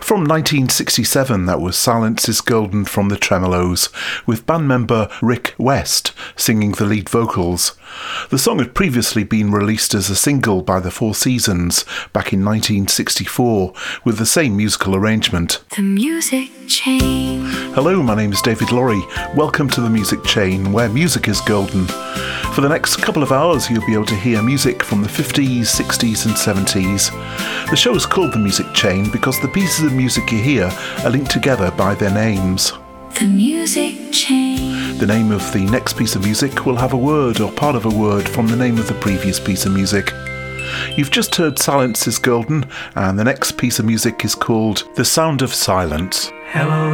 From 1967, that was Silence is Golden from the Tremeloes, with band member Rick West singing the lead vocals. The song had previously been released as a single by the Four Seasons back in 1964, with the same musical arrangement. The Music Chain. Hello, my name is David Laurie. Welcome to The Music Chain, where music is golden. For the next couple of hours, you'll be able to hear music from the 50s, 60s and 70s. The show is called The Music Chain because the pieces of music you hear are linked together by their names. The Music Chain. The name of the next piece of music will have a word or part of a word from the name of the previous piece of music. You've just heard Silence is Golden, and the next piece of music is called The Sound of Silence. Hello